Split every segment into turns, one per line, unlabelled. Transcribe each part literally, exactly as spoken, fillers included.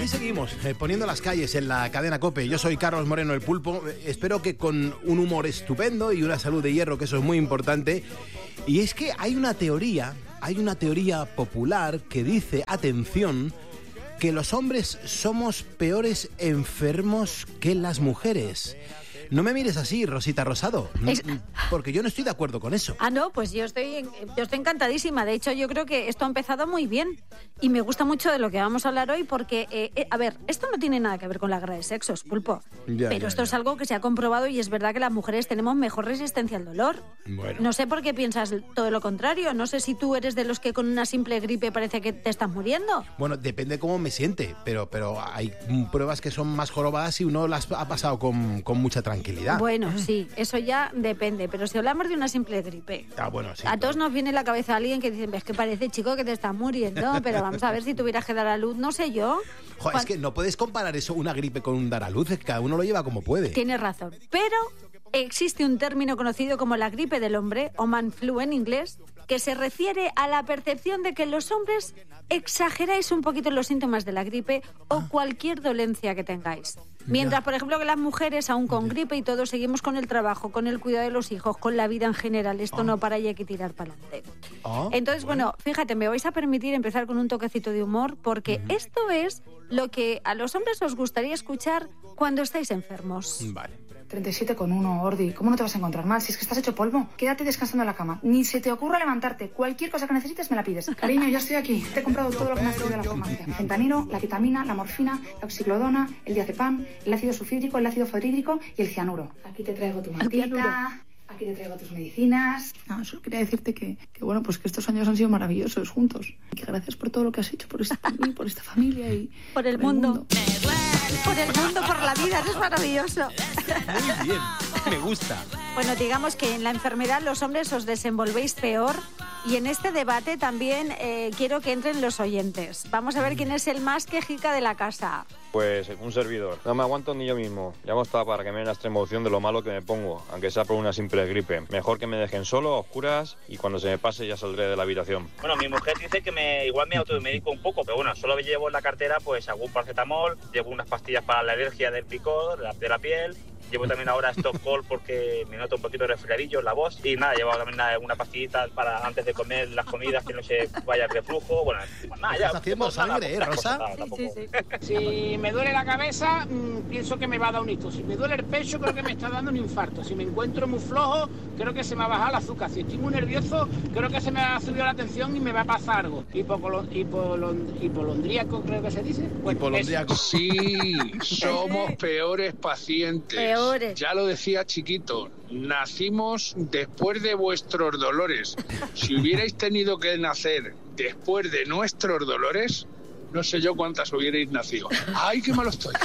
Aquí seguimos, eh, poniendo las calles en la cadena COPE. Yo soy Carlos Moreno, el Pulpo. Eh, espero que con un humor estupendo y una salud de hierro, que eso es muy importante. Y es que hay una teoría, hay una teoría popular que dice, atención, que los hombres somos peores enfermos que las mujeres. No me mires así, Rosita Rosado, es... porque yo no estoy de acuerdo con eso.
Ah, no, pues yo estoy, yo estoy encantadísima. De hecho, yo creo que esto ha empezado muy bien y me gusta mucho de lo que vamos a hablar hoy porque, eh, eh, a ver, esto no tiene nada que ver con la guerra de sexos, Pulpo. Ya, pero ya, esto ya. es algo que se ha comprobado y es verdad que las mujeres tenemos mejor resistencia al dolor. Bueno. No sé por qué piensas todo lo contrario. No sé si tú eres de los que con una simple gripe parece que te estás muriendo.
Bueno, depende cómo me siente, pero, pero hay pruebas que son más jorobadas y uno las ha pasado con, con mucha tranquilidad. Tranquilidad.
Bueno, sí, eso ya depende, pero si hablamos de una simple gripe,
ah, bueno, sí,
a todos
claro.
nos viene a la cabeza alguien que dice, ves que parece, chico, que te estás muriendo, pero vamos a ver si tuvieras que dar a luz, no sé yo.
Joder,
Cuando...
es que no puedes comparar eso, una gripe con un dar a luz, es que cada uno lo lleva como puede.
Tienes razón, pero existe un término conocido como la gripe del hombre, o man flu en inglés, que se refiere a la percepción de que los hombres exageráis un poquito los síntomas de la gripe o cualquier dolencia que tengáis. Mientras, por ejemplo, que las mujeres, aún con gripe y todo, seguimos con el trabajo, con el cuidado de los hijos, con la vida en general. Esto oh. no para y hay que tirar para adelante. Oh, Entonces, bueno. bueno, fíjate, me vais a permitir empezar con un toquecito de humor porque uh-huh. esto es lo que a los hombres os gustaría escuchar cuando estáis enfermos.
Vale.
treinta y siete con uno, Ordi. ¿Cómo no te vas a encontrar mal? Si es que estás hecho polvo. Quédate descansando en la cama. Ni se te ocurra levantarte. Cualquier cosa que necesites me la pides. Cariño, ya estoy aquí. Te he comprado todo lo que me has traído de la farmacia. El fentanilo, la ketamina, la morfina, la oxiclodona, el diazepam, el ácido sulfídrico, el ácido fluorhídrico y el cianuro. Aquí te traigo tu mantita. Aquí te traigo tus medicinas. No, solo quería decirte que, que, bueno, pues que estos años han sido maravillosos juntos. Y que gracias por todo lo que has hecho por esta, por esta familia y...
Por el, por mundo. el mundo. Me duele. Por el mundo, por la vida, eres maravilloso.
Muy bien, me gusta.
Bueno, digamos que en la enfermedad los hombres os desenvolvéis peor y en este debate también eh, quiero que entren los oyentes. Vamos a ver quién es el más quejica de la casa.
Pues un servidor. No me aguanto ni yo mismo. Llamo hasta para que me den la extrema opción de lo malo que me pongo, aunque sea por una simple gripe. Mejor que me dejen solo, a oscuras, y cuando se me pase ya saldré de la habitación.
Bueno, mi mujer dice que me igual me automedico un poco, pero bueno, solo llevo en la cartera pues algún paracetamol, llevo unas pastillas para la alergia del picor, de la, de la piel. Llevo también ahora Stockholm porque me noto un poquito de resfriadillo en la voz. Y nada, llevo también una, una pastillita para antes de comer las comidas que no se vaya el reflujo. Bueno, nada, ya.
Estás haciendo sangre, ¿eh, Rosa?
Nada,
sí, sí, sí. Si me duele la cabeza, mmm, pienso que me va a dar un hito. Si me duele el pecho, creo que me está dando un infarto. Si me encuentro muy flojo, creo que se me ha bajado el azúcar. Si estoy muy nervioso, creo que se me ha subido la tensión y me va a pasar algo. Hipocolo- hipolon- hipolondríaco, creo que se dice.
Bueno, hipolondríaco.
Sí, somos peores pacientes.
Peores.
Ya lo decía Chiquito, nacimos después de vuestros dolores. Si hubierais tenido que nacer después de nuestros dolores, no sé yo cuántas hubierais nacido. ¡Ay, qué malo estoy!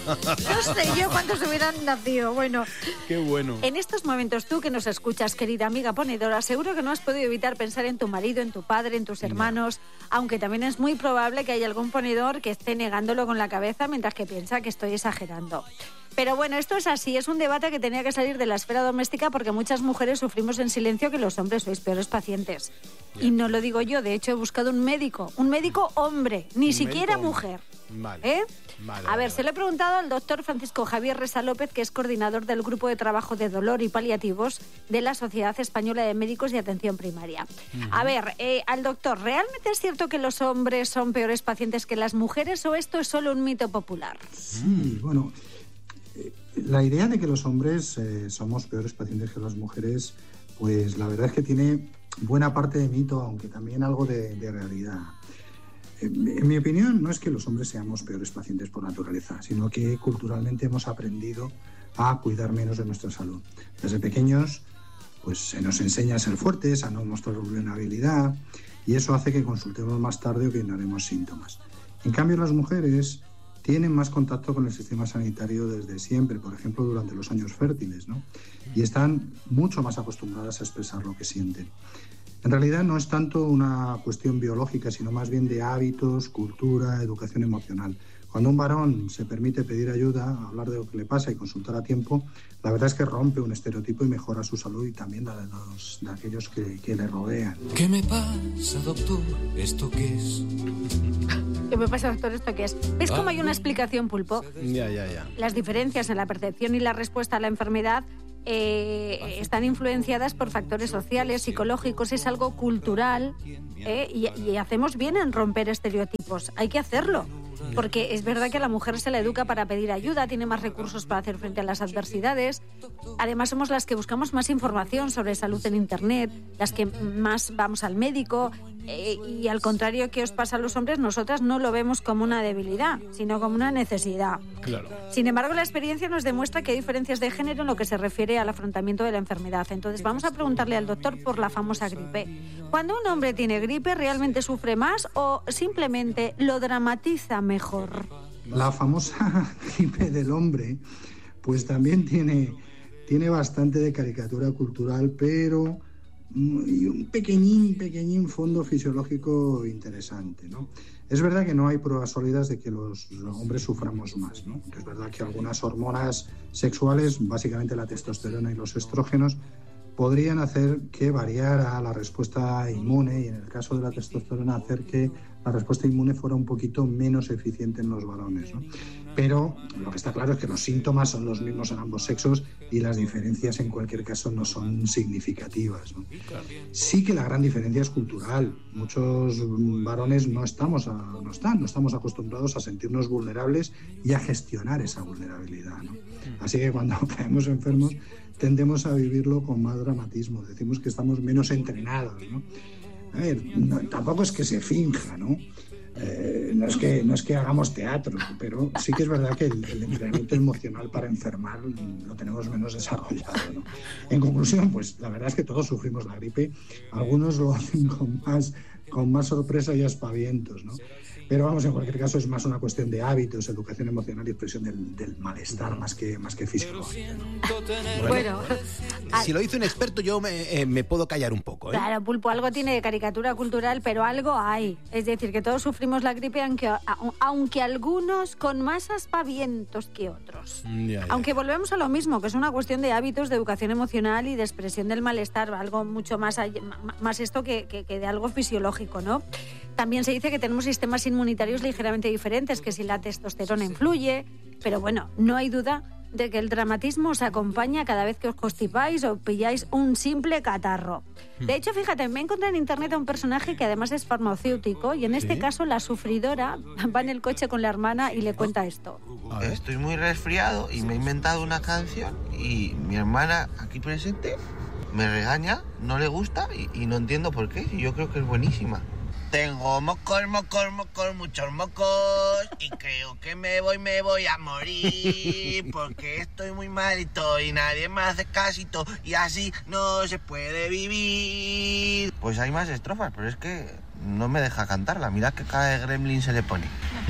No sé yo cuántos hubieran nacido. Bueno,
qué bueno.
En estos momentos, tú que nos escuchas, querida amiga ponedora, seguro que no has podido evitar pensar en tu marido, en tu padre, en tus hermanos, no. Aunque también es muy probable que haya algún ponedor que esté negándolo con la cabeza mientras que piensa que estoy exagerando. Pero bueno, esto es así, es un debate que tenía que salir de la esfera doméstica porque muchas mujeres sufrimos en silencio que los hombres sois peores pacientes. Bien. Y no lo digo yo, de hecho he buscado un médico, un médico hombre, ni un siquiera mujer.
Vale.
¿Eh?
Vale,
a ver,
vale,
se lo he preguntado al doctor Francisco Javier Resa López, que es coordinador del Grupo de Trabajo de Dolor y Paliativos de la Sociedad Española de Médicos de Atención Primaria. Uh-huh. A ver, eh, al doctor, ¿realmente es cierto que los hombres son peores pacientes que las mujeres o esto es solo un mito popular?
Sí, bueno... La idea de que los hombres eh, somos peores pacientes que las mujeres, pues la verdad es que tiene buena parte de mito, aunque también algo de, de realidad. En mi opinión, no es que los hombres seamos peores pacientes por naturaleza, sino que culturalmente hemos aprendido a cuidar menos de nuestra salud. Desde pequeños, pues se nos enseña a ser fuertes, a no mostrar vulnerabilidad, y eso hace que consultemos más tarde o que ignoremos síntomas. En cambio, las mujeres tienen más contacto con el sistema sanitario desde siempre, por ejemplo, durante los años fértiles, ¿no? Y están mucho más acostumbradas a expresar lo que sienten. En realidad no es tanto una cuestión biológica, sino más bien de hábitos, cultura, educación emocional. Cuando un varón se permite pedir ayuda, hablar de lo que le pasa y consultar a tiempo, la verdad es que rompe un estereotipo y mejora su salud y también la de, los, de aquellos que, que le rodean.
¿Qué me pasa, doctor? ¿Esto qué es?
¿Qué me pasa, doctor? ¿Esto qué es? ¿Ves cómo hay una explicación, Pulpo?
Ya, ya, ya.
Las diferencias en la percepción y la respuesta a la enfermedad eh, están influenciadas por factores sociales, psicológicos, es algo cultural, eh, y, y hacemos bien en romper estereotipos. Hay que hacerlo. Porque es verdad que a la mujer se la educa para pedir ayuda, tiene más recursos para hacer frente a las adversidades. Además, somos las que buscamos más información sobre salud en Internet, las que más vamos al médico. Eh, y al contrario que os pasa a los hombres, nosotras no lo vemos como una debilidad, sino como una necesidad.
Claro.
Sin embargo, la experiencia nos demuestra que hay diferencias de género en lo que se refiere al afrontamiento de la enfermedad. Entonces, vamos a preguntarle al doctor por la famosa gripe. ¿Cuando un hombre tiene gripe, realmente sufre más o simplemente lo dramatiza mejor?
La famosa gripe del hombre, pues también tiene, tiene bastante de caricatura cultural, pero y un pequeñín, pequeñín fondo fisiológico interesante, ¿no? Es verdad que no hay pruebas sólidas de que los, los hombres suframos más, ¿no? Es verdad que algunas hormonas sexuales, básicamente la testosterona y los estrógenos, podrían hacer que variara la respuesta inmune y en el caso de la testosterona hacer que la respuesta inmune fuera un poquito menos eficiente en los varones, ¿no? Pero lo que está claro es que los síntomas son los mismos en ambos sexos y las diferencias en cualquier caso no son significativas, ¿no? Sí que la gran diferencia es cultural. Muchos varones no estamos, a, no están, no estamos acostumbrados a sentirnos vulnerables y a gestionar esa vulnerabilidad, ¿no? Así que cuando caemos enfermos tendemos a vivirlo con más dramatismo. Decimos que estamos menos entrenados, ¿no? A ver, no, tampoco es que se finja, ¿no? Eh, no, es que, no es que hagamos teatro, pero sí que es verdad que el, el entrenamiento emocional para enfermar lo tenemos menos desarrollado, ¿no? En conclusión, pues la verdad es que todos sufrimos la gripe. Algunos lo hacen con más, con más sorpresa y aspavientos, ¿no? Pero vamos, en cualquier caso es más una cuestión de hábitos, educación emocional y expresión del, del malestar más que, más que físico.
Bueno,
si lo dice un experto yo me, eh, me puedo callar un poco, ¿eh?
Claro, Pulpo, algo tiene de caricatura cultural, pero algo hay. Es decir, que todos sufrimos la gripe, aunque, aunque algunos con más aspavientos que otros.
Ya, ya.
Aunque volvemos a lo mismo, que es una cuestión de hábitos, de educación emocional y de expresión del malestar, algo mucho más, allá, más esto que, que, que de algo fisiológico, ¿no? También se dice que tenemos sistemas inmunitarios ligeramente diferentes, que si la testosterona influye, pero bueno, no hay duda de que el dramatismo os acompaña cada vez que os constipáis o pilláis un simple catarro. De hecho, fíjate, me encontré en internet a un personaje que además es farmacéutico y en este ¿Sí? caso la sufridora va en el coche con la hermana y le cuenta esto.
Estoy muy resfriado y me he inventado una canción y mi hermana aquí presente me regaña, no le gusta y, y no entiendo por qué, y yo creo que es buenísima. Tengo mocos, mocos, mocos, muchos mocos y creo que me voy, me voy a morir porque estoy muy malito y nadie me hace casito y así no se puede vivir. Pues hay más estrofas, pero es que no me deja cantarla. Mira que cada gremlin se le pone.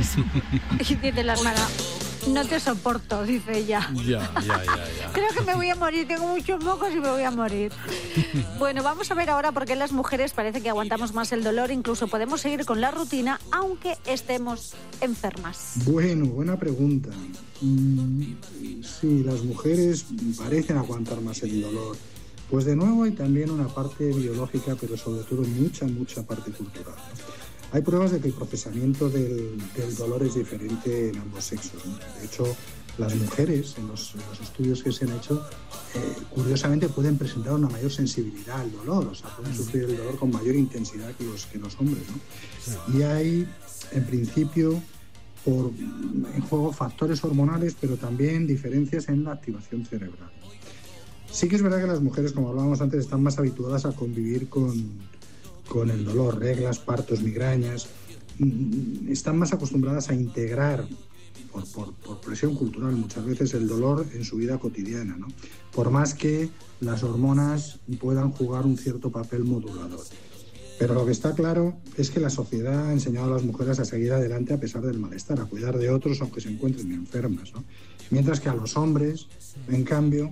Y dice la hermana, no te soporto, dice ella.
Ya, ya, ya, ya.
Creo que me voy a morir, tengo muchos mocos y me voy a morir. Bueno, vamos a ver ahora por qué las mujeres parece que aguantamos más el dolor, incluso podemos seguir con la rutina aunque estemos enfermas.
Bueno, buena pregunta. Mm, sí, las mujeres parecen aguantar más el dolor. Pues de nuevo hay también una parte biológica, pero sobre todo mucha, mucha parte cultural, ¿no? Hay pruebas de que el procesamiento del, del dolor es diferente en ambos sexos, ¿no? De hecho, las mujeres, en los, en los estudios que se han hecho, eh, curiosamente pueden presentar una mayor sensibilidad al dolor, o sea, pueden sufrir el dolor con mayor intensidad que los, que los hombres, ¿no? Y hay, en principio, por, en juego factores hormonales, pero también diferencias en la activación cerebral. Sí que es verdad que las mujeres, como hablábamos antes, están más habituadas a convivir con... con el dolor, reglas, partos, migrañas, están más acostumbradas a integrar, por, por, por presión cultural muchas veces, el dolor en su vida cotidiana, ¿no? Por más que las hormonas puedan jugar un cierto papel modulador. Pero lo que está claro es que la sociedad ha enseñado a las mujeres a seguir adelante a pesar del malestar, a cuidar de otros aunque se encuentren enfermas, ¿no? Mientras que a los hombres, en cambio,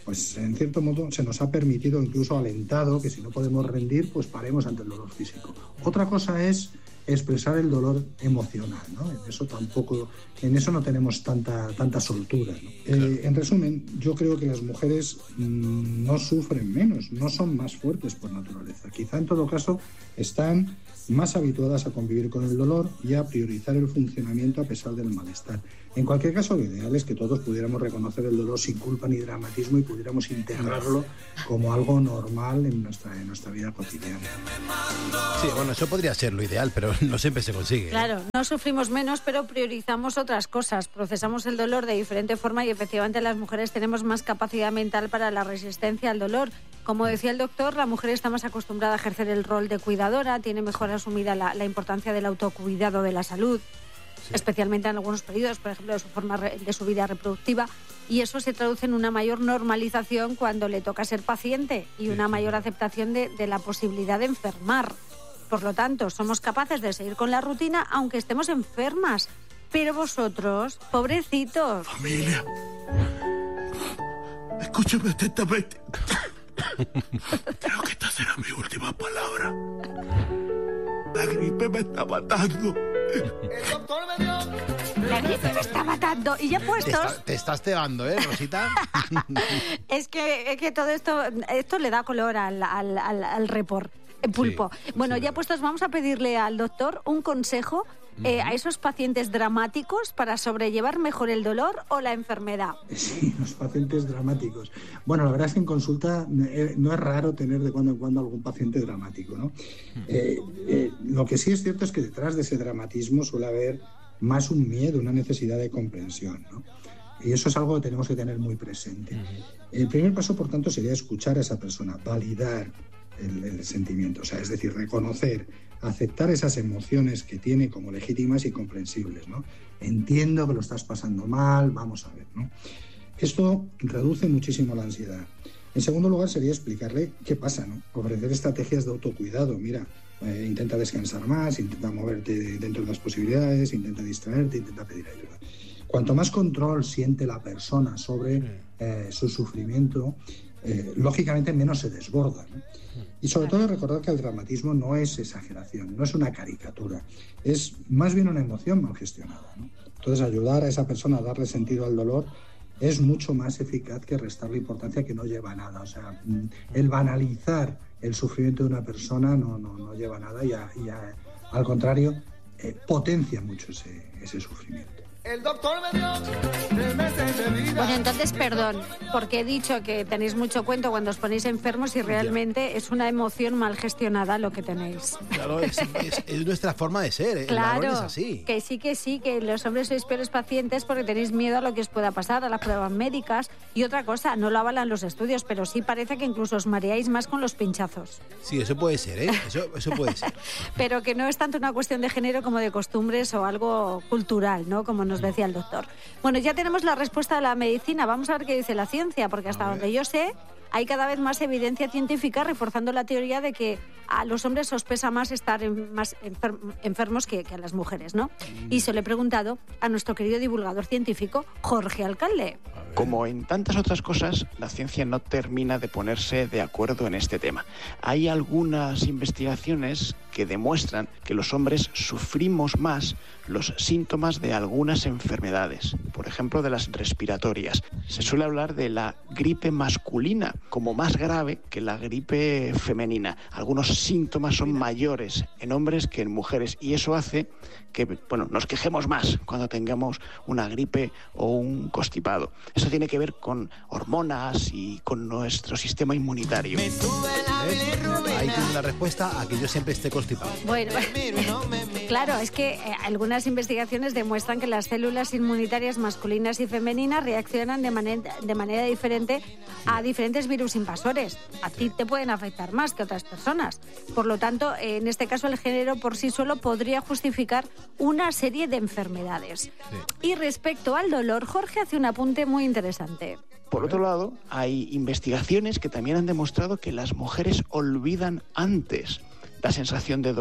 pues en cierto modo se nos ha permitido, incluso alentado, que si no podemos rendir, pues paremos ante el dolor físico. Otra cosa es expresar el dolor emocional, ¿no? En eso tampoco, en eso no tenemos tanta, tanta soltura, ¿no? Eh, en resumen, yo creo que las mujeres mmm, no sufren menos, no son más fuertes por naturaleza. Quizá en todo caso están más habituadas a convivir con el dolor y a priorizar el funcionamiento a pesar del malestar. En cualquier caso, lo ideal es que todos pudiéramos reconocer el dolor sin culpa ni dramatismo y pudiéramos integrarlo como algo normal en nuestra, en nuestra vida cotidiana.
Sí, bueno, eso podría ser lo ideal, pero no siempre se consigue.
Claro, no sufrimos menos, pero priorizamos otras cosas. Procesamos el dolor de diferente forma y efectivamente las mujeres tenemos más capacidad mental para la resistencia al dolor. Como decía el doctor, la mujer está más acostumbrada a ejercer el rol de cuidadora, tiene mejor asumida la, la importancia del autocuidado de la salud, sí, especialmente en algunos periodos, por ejemplo, de su forma re, de su vida reproductiva, y eso se traduce en una mayor normalización cuando le toca ser paciente y una mayor aceptación de, de la posibilidad de enfermar. Por lo tanto, somos capaces de seguir con la rutina aunque estemos enfermas. Pero vosotros, pobrecitos...
Familia, escúchame atentamente. Creo que esta será mi última palabra. La gripe me está matando.
La gripe me está matando. Y ya puestos...
Te, está, te estás cegando, ¿eh, Rosita?
es, que, es que todo esto, esto le da color al, al, al, al report. Pulpo. Sí, bueno, sí, ya puestos, vamos a pedirle al doctor un consejo eh, uh-huh. a esos pacientes dramáticos para sobrellevar mejor el dolor o la enfermedad.
Sí, los pacientes dramáticos. Bueno, la verdad es que en consulta eh, no es raro tener de cuando en cuando algún paciente dramático, ¿no? Uh-huh. Eh, eh, lo que sí es cierto es que detrás de ese dramatismo suele haber más un miedo, una necesidad de comprensión, ¿no? Y eso es algo que tenemos que tener muy presente. Uh-huh. El primer paso, por tanto, sería escuchar a esa persona, validar El, el sentimiento, o sea, es decir, reconocer, aceptar esas emociones que tiene como legítimas y comprensibles, ¿no? Entiendo que lo estás pasando mal, vamos a ver, ¿no? Esto reduce muchísimo la ansiedad. En segundo lugar, sería explicarle qué pasa, ¿no? Ofrecer estrategias de autocuidado. Mira, eh, intenta descansar más, intenta moverte dentro de las posibilidades, intenta distraerte, intenta pedir ayuda. Cuanto más control siente la persona sobre eh, su sufrimiento, Eh, lógicamente menos se desborda, ¿no? Y sobre todo recordar que el dramatismo no es exageración, no es una caricatura, es más bien una emoción mal gestionada, ¿no? Entonces ayudar a esa persona a darle sentido al dolor es mucho más eficaz que restarle importancia que no lleva a nada. O sea, el banalizar el sufrimiento de una persona no, no, no lleva a nada y, a, y a, al contrario eh, potencia mucho ese, ese sufrimiento.
El doctor me dio tres meses de vida. Bueno, entonces, perdón, porque he dicho que tenéis mucho cuento cuando os ponéis enfermos y realmente es una emoción mal gestionada lo que tenéis.
Claro, es, es, es nuestra forma de ser, ¿eh?
Claro,
el varón es así.
Que sí, que sí, que los hombres sois peores pacientes porque tenéis miedo a lo que os pueda pasar, a las pruebas médicas. Y otra cosa, no lo avalan los estudios, pero sí parece que incluso os mareáis más con los pinchazos.
Sí, eso puede ser, ¿eh? Eso, eso puede ser.
Pero que no es tanto una cuestión de género como de costumbres o algo cultural, ¿no? Como nos decía el doctor. Bueno, ya tenemos la respuesta de la medicina. Vamos a ver qué dice la ciencia, porque hasta donde yo sé, hay cada vez más evidencia científica reforzando la teoría de que a los hombres os pesa más estar en, más enfer- enfermos que, que a las mujeres, ¿no? Y se lo he preguntado a nuestro querido divulgador científico, Jorge Alcalde.
Como en tantas otras cosas, la ciencia no termina de ponerse de acuerdo en este tema. Hay algunas investigaciones que demuestran que los hombres sufrimos más los síntomas de algunas enfermedades, por ejemplo de las respiratorias. Se suele hablar de la gripe masculina como más grave que la gripe femenina. Algunos síntomas son mayores en hombres que en mujeres y eso hace que, bueno, nos quejemos más cuando tengamos una gripe o un constipado. Eso tiene que ver con hormonas y con nuestro sistema inmunitario.
¿Eh? Ahí tiene la respuesta a que yo siempre esté constipado.
Bueno, claro, es que eh, algunas investigaciones demuestran que las células inmunitarias masculinas y femeninas reaccionan de, manera, de manera diferente a diferentes virus invasores. A ti te pueden afectar más que a otras personas. Por lo tanto, eh, en este caso el género por sí solo podría justificar una serie de enfermedades. Sí. Y respecto al dolor, Jorge hace un apunte muy interesante.
Por otro lado, hay investigaciones que también han demostrado que las mujeres olvidan antes la sensación de dolor.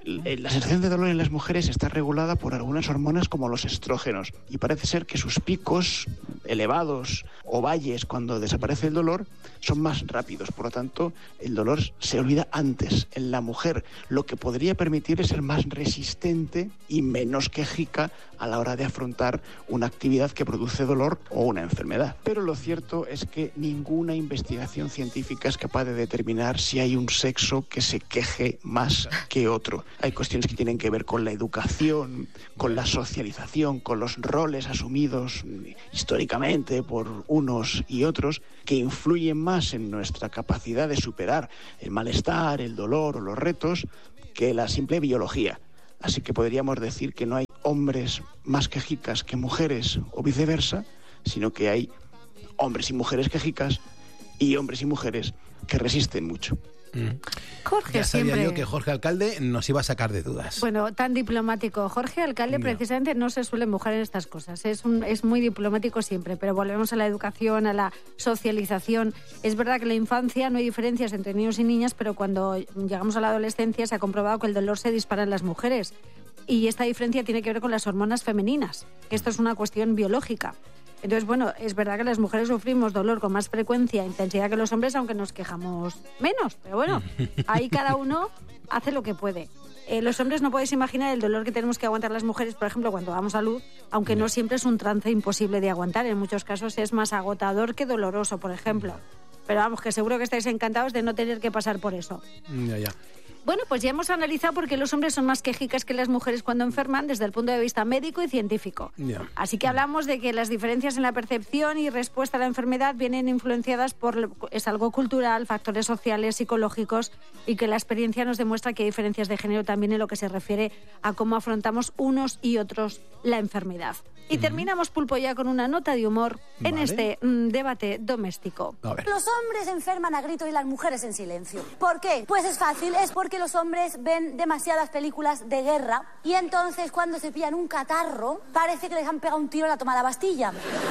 La sensación de dolor en las mujeres está regulada por algunas hormonas como los estrógenos y parece ser que sus picos elevados o valles cuando desaparece el dolor son más rápidos, por lo tanto el dolor se olvida antes en la mujer, lo que podría permitirle ser más resistente y menos quejica a la hora de afrontar una actividad que produce dolor o una enfermedad. Pero lo cierto es que ninguna investigación científica es capaz de determinar si hay un sexo que se queje más que otro. Hay cuestiones que tienen que ver con la educación, con la socialización, con los roles asumidos históricamente por unos y otros, que influyen más en nuestra capacidad de superar el malestar, el dolor o los retos que la simple biología. Así que podríamos decir que no hay hombres más quejicas que mujeres o viceversa, sino que hay hombres y mujeres quejicas y hombres y mujeres que resisten mucho.
Mm.
Jorge
ya sabía
siempre...
yo que Jorge Alcalde nos iba a sacar de dudas.
Bueno, tan diplomático. Jorge Alcalde
No.
precisamente no se suele mojar en estas cosas. Es, un, es muy diplomático siempre, pero volvemos a la educación, a la socialización. Es verdad que en la infancia no hay diferencias entre niños y niñas, pero cuando llegamos a la adolescencia se ha comprobado que el dolor se dispara en las mujeres. Y esta diferencia tiene que ver con las hormonas femeninas, que esto es una cuestión biológica. Entonces, bueno, es verdad que las mujeres sufrimos dolor con más frecuencia e intensidad que los hombres, aunque nos quejamos menos. Pero bueno, ahí cada uno hace lo que puede. Eh, los hombres no podéis imaginar el dolor que tenemos que aguantar las mujeres, por ejemplo, cuando damos a luz, aunque no siempre es un trance imposible de aguantar. En muchos casos es más agotador que doloroso, por ejemplo. Pero vamos, que seguro que estáis encantados de no tener que pasar por eso.
Ya, ya.
Bueno, pues ya hemos analizado por qué los hombres son más quejicas que las mujeres cuando enferman desde el punto de vista médico y científico.
Ya.
Así que hablamos de que las diferencias en la percepción y respuesta a la enfermedad vienen influenciadas por es algo cultural, factores sociales, psicológicos, y que la experiencia nos demuestra que hay diferencias de género también en lo que se refiere a cómo afrontamos unos y otros la enfermedad. Y terminamos, Pulpo, ya con una nota de humor en
Vale.
este mm, debate doméstico.
Los hombres enferman a gritos y las mujeres en silencio. ¿Por qué? Pues es fácil, es porque los hombres ven demasiadas películas de guerra y entonces cuando se pillan un catarro parece que les han pegado un tiro en la toma de la Bastilla.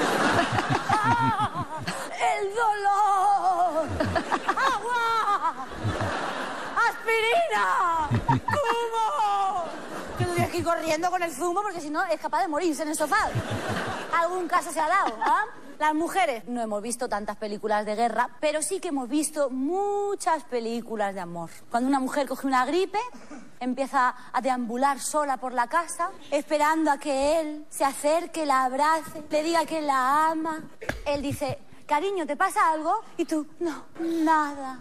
¡Ah! ¡El dolor! ¡Agua! ¡Aspirina! ¡Zumo! Que tuviera que ir corriendo con el zumo porque si no es capaz de morirse en el sofá. Algún caso se ha dado, ¿ah? Las mujeres no hemos visto tantas películas de guerra, pero sí que hemos visto muchas películas de amor. Cuando una mujer coge una gripe, empieza a deambular sola por la casa, esperando a que él se acerque, la abrace, le diga que la ama. Él dice, cariño, ¿te pasa algo? Y tú, no, nada.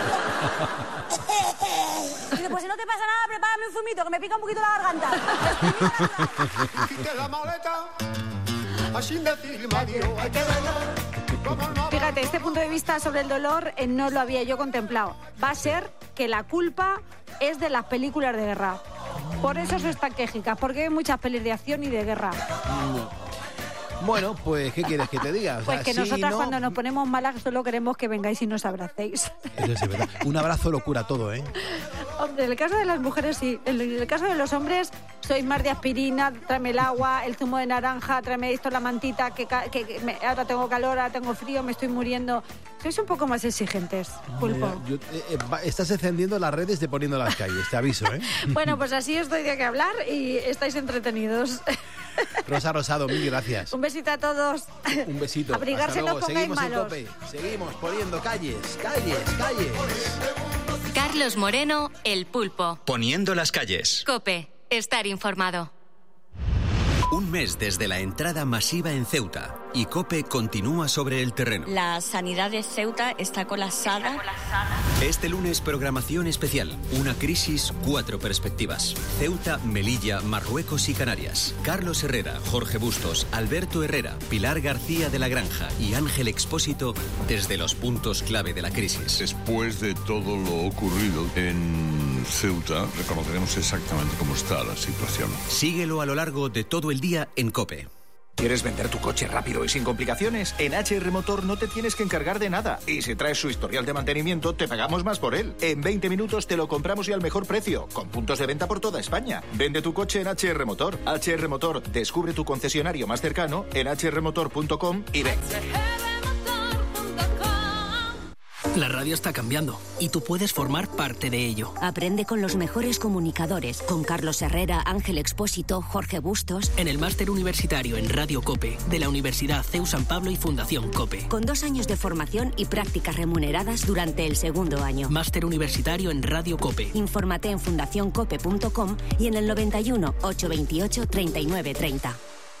Y dice, pues si no te pasa nada, prepárame un zumito, que me pica un poquito la garganta.
Quita la maleta, así decirme adiós, hay que verlo.
Fíjate, este punto de vista sobre el dolor eh, no lo había yo contemplado. Va a ser que la culpa es de las películas de guerra. Por eso sois tan quejicas, porque hay muchas pelis de acción y de guerra.
Bueno, pues, ¿qué quieres que te diga? O sea,
Pues que
sí,
nosotras
no...
cuando nos ponemos malas solo queremos que vengáis y nos abracéis.
Eso sí es verdad. Un abrazo lo cura todo, ¿eh?
Hombre, en el caso de las mujeres sí. En el caso de los hombres sois más de aspirina, tráeme el agua, el zumo de naranja, tráeme esto, la mantita, que, ca- que, que me- ahora tengo calor, ahora tengo frío, me estoy muriendo. Sois un poco más exigentes, Pulpo.
Yo- eh, eh, va- estás encendiendo las redes de Poniendo las Calles, te aviso, ¿eh?
Bueno, pues así os doy de qué hablar y estáis entretenidos.
Rosa Rosado, mil gracias.
Un besito a todos.
Un besito.
Abrigarse,
Hasta luego.
no pongáis
Seguimos en
malos.
Cope. Seguimos poniendo calles, calles, calles.
Carlos Moreno, El Pulpo.
Poniendo las calles.
Cope, estar informado.
Un mes desde la entrada masiva en Ceuta y COPE continúa sobre el terreno.
La sanidad de Ceuta está colapsada.
Este lunes, programación especial. Una crisis, cuatro perspectivas. Ceuta, Melilla, Marruecos y Canarias. Carlos Herrera, Jorge Bustos, Alberto Herrera, Pilar García de la Granja y Ángel Expósito desde los puntos clave de la crisis.
Después de todo lo ocurrido en Ceuta, reconoceremos exactamente cómo está la situación.
Síguelo a lo largo de todo el día en COPE.
¿Quieres vender tu coche rápido y sin complicaciones? En H R Motor no te tienes que encargar de nada. Y si traes su historial de mantenimiento, te pagamos más por él. En veinte minutos te lo compramos y al mejor precio, con puntos de venta por toda España. Vende tu coche en H R Motor. H R Motor, descubre tu concesionario más cercano en h r motor punto com y ven.
La radio está cambiando y tú puedes formar parte de ello.
Aprende con los mejores comunicadores, con Carlos Herrera, Ángel Expósito, Jorge Bustos.
En el máster universitario en Radio COPE de la Universidad C E U San Pablo y Fundación COPE.
Con dos años de formación y prácticas remuneradas durante el segundo año.
Máster universitario en Radio COPE.
Infórmate en fundación cope punto com y en el noventa y uno, ochocientos veintiocho, treinta y nueve treinta.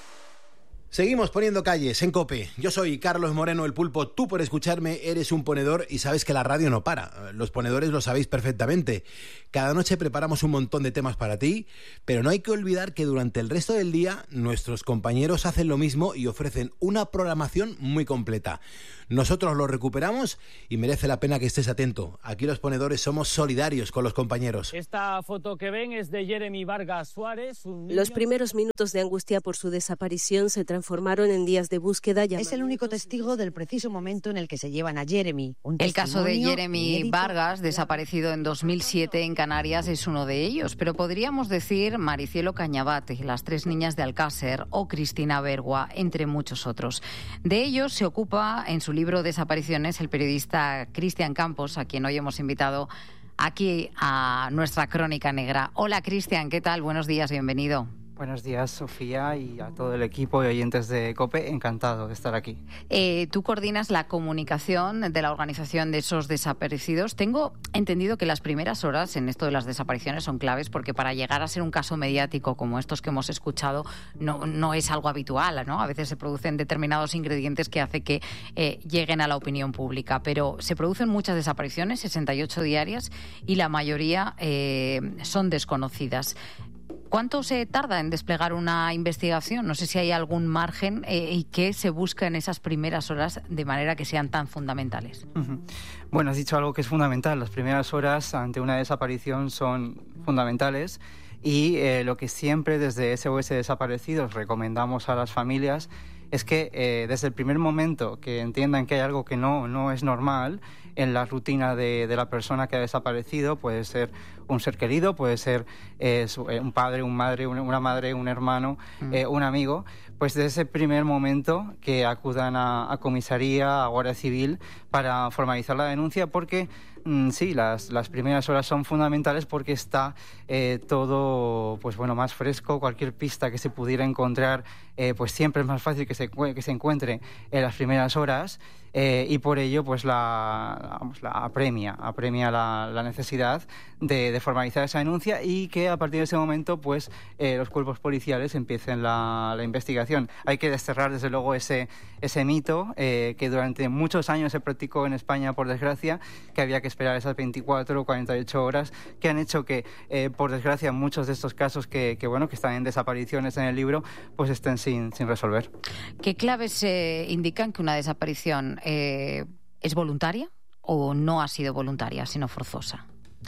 Seguimos poniendo calles en COPE. Yo soy Carlos Moreno, el Pulpo. Tú, por escucharme, eres un ponedor y sabes que la radio no para. Los ponedores lo sabéis perfectamente. Cada noche preparamos un montón de temas para ti, pero no hay que olvidar que durante el resto del día nuestros compañeros hacen lo mismo y ofrecen una programación muy completa. Nosotros lo recuperamos y merece la pena que estés atento. Aquí los ponedores somos solidarios con los compañeros.
Esta foto que ven es de Jeremy Vargas Suárez. Un niño...
Los primeros minutos de angustia por su desaparición se transformaron en días de búsqueda.
Es el único testigo del preciso momento en el que se llevan a Jeremy.
El caso de Jeremy inédito. Vargas, desaparecido en dos mil siete en Canarias, es uno de ellos. Pero podríamos decir Maricielo Cañabate, las tres niñas de Alcácer o Cristina Bergua, entre muchos otros. De ellos se ocupa en su libro Desapariciones el periodista Cristian Campos, a quien hoy hemos invitado aquí a nuestra Crónica Negra. Hola Cristian, ¿qué tal? Buenos días, bienvenido.
Buenos días, Sofía, y a todo el equipo de oyentes de COPE. Encantado de estar aquí.
Eh, tú coordinas la comunicación de la organización de esos desaparecidos. Tengo entendido que las primeras horas en esto de las desapariciones son claves porque para llegar a ser un caso mediático como estos que hemos escuchado no, no es algo habitual, ¿no? A veces se producen determinados ingredientes que hace que eh, lleguen a la opinión pública. Pero se producen muchas desapariciones, sesenta y ocho diarias, y la mayoría eh, son desconocidas. ¿Cuánto se tarda en desplegar una investigación? No sé si hay algún margen eh, y qué se busca en esas primeras horas de manera que sean tan fundamentales.
Uh-huh. Bueno, has dicho algo que es fundamental. Las primeras horas ante una desaparición son fundamentales y eh, lo que siempre desde S O S Desaparecidos recomendamos a las familias es que eh, desde el primer momento que entiendan que hay algo que no, no es normal en la rutina de, de la persona que ha desaparecido, puede ser un ser querido, puede ser eh, su, eh, un padre, un madre, una, una madre, un hermano, mm. eh, un amigo, pues desde ese primer momento que acudan a, a comisaría, a Guardia Civil para formalizar la denuncia, porque mm, sí, las, las primeras horas son fundamentales porque está eh, todo pues bueno, más fresco. Cualquier pista que se pudiera encontrar eh, pues siempre es más fácil que se, que se encuentre en las primeras horas. Eh, y por ello pues la, vamos, la apremia, apremia la, la necesidad de, de formalizar esa denuncia y que a partir de ese momento pues eh, los cuerpos policiales empiecen la, la investigación. Hay que desterrar desde luego ese, ese mito eh, que durante muchos años se practicó en España, por desgracia, que había que esperar esas veinticuatro o cuarenta y ocho horas, que han hecho que eh, por desgracia muchos de estos casos que, que bueno que están en desapariciones en el libro pues estén sin, sin resolver.
¿Qué claves eh, indican que una desaparición Eh, ¿es voluntaria o no ha sido voluntaria, sino forzosa?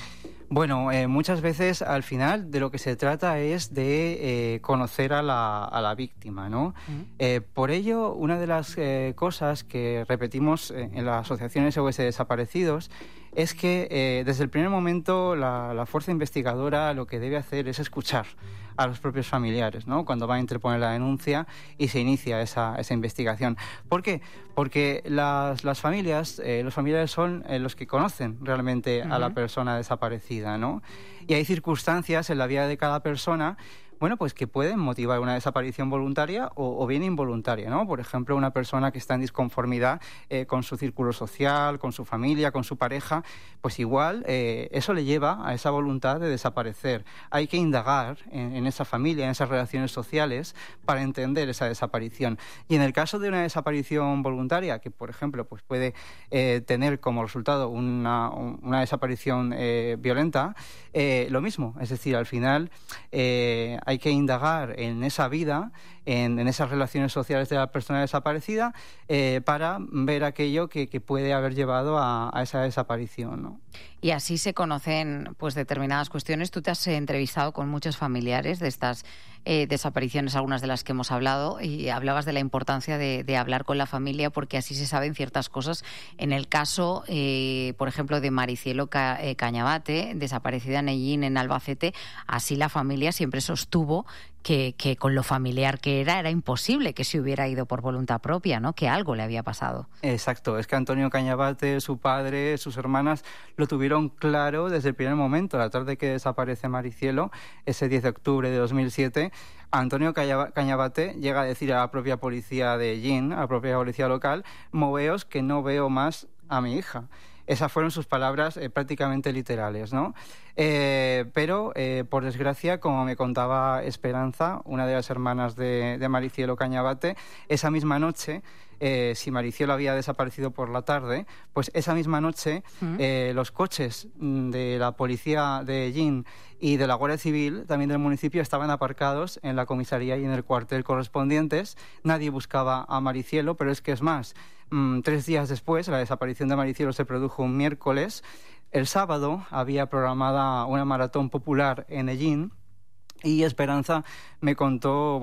Bueno, eh, muchas veces al final de lo que se trata es de eh, conocer a la, a la víctima, ¿no? Uh-huh. Eh, por ello, una de las eh, cosas que repetimos eh, en la Asociación S O S Desaparecidos es que eh, desde el primer momento la, la fuerza investigadora lo que debe hacer es escuchar a los propios familiares, ¿no? Cuando va a interponer la denuncia y se inicia esa, esa investigación. ¿Por qué? Porque las, las familias, eh, los familiares son eh, los que conocen realmente uh-huh. a la persona desaparecida, ¿no? Y hay circunstancias en la vida de cada persona, bueno, pues que pueden motivar una desaparición voluntaria o, o bien involuntaria, ¿no? Por ejemplo, una persona que está en disconformidad eh, con su círculo social, con su familia, con su pareja, pues igual eh, eso le lleva a esa voluntad de desaparecer. Hay que indagar en, en esa familia, en esas relaciones sociales, para entender esa desaparición. Y en el caso de una desaparición voluntaria, que por ejemplo pues puede eh, tener como resultado una, una desaparición eh, violenta, eh, lo mismo, es decir, al final eh, hay que indagar en esa vida, en, en esas relaciones sociales de la persona desaparecida, eh, para ver aquello que, que puede haber llevado a, a esa desaparición, ¿no?
Y así se conocen pues determinadas cuestiones. Tú te has eh, entrevistado con muchos familiares de estas eh, desapariciones, algunas de las que hemos hablado, y hablabas de la importancia de, de hablar con la familia porque así se saben ciertas cosas. En el caso, eh, por ejemplo, de Maricielo Ca- eh, Cañabate, desaparecida en Ellín, en Albacete, así la familia siempre sostuvo que, que con lo familiar que era, era imposible que se hubiera ido por voluntad propia, ¿no? Que algo le había pasado.
Exacto, es que Antonio Cañabate, su padre, sus hermanas, lo tuvieron claro desde el primer momento. La tarde que desaparece Maricielo, ese diez de octubre de dos mil siete, Antonio Cañabate llega a decir a la propia policía de Ellín, a la propia policía local: moveos que no veo más a mi hija. Esas fueron sus palabras eh, prácticamente literales, ¿no? Eh, pero, eh, por desgracia, como me contaba Esperanza, una de las hermanas de, de Maricielo Cañabate, esa misma noche, eh, si Maricielo había desaparecido por la tarde, pues esa misma noche ¿Mm? eh, los coches de la policía de Ellín y de la Guardia Civil, también del municipio, estaban aparcados en la comisaría y en el cuartel correspondientes. Nadie buscaba a Maricielo, pero es que es más, mmm, tres días después, la desaparición de Maricielo se produjo un miércoles. El sábado había programada una maratón popular en Ellín y Esperanza me contó